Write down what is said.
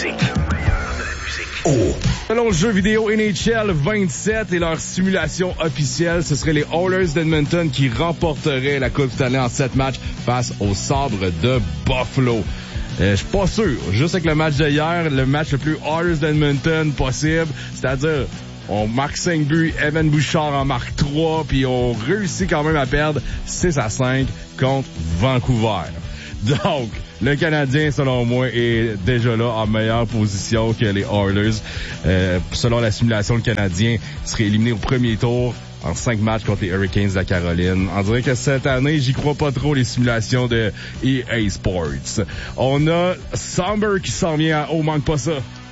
musique. Selon le jeu vidéo NHL 27 et leur simulation officielle, ce serait les Oilers d'Edmonton qui remporteraient la Coupe Stanley en 7 matchs face aux Sabres de Buffalo. Je suis pas sûr. Juste avec le match d'hier, le match le plus Oilers d'Edmonton possible, c'est-à-dire on marque 5 buts, Evan Bouchard en marque 3, puis on réussit quand même à perdre 6-5 contre Vancouver. Donc, le Canadien, selon moi, est déjà là en meilleure position que les Oilers. Selon la simulation, le Canadien serait éliminé au premier tour en 5 matchs contre les Hurricanes de la Caroline. On dirait que cette année, j'y crois pas trop, les simulations de EA Sports. On a Somber qui s'en vient à... Oh, manque pas ça.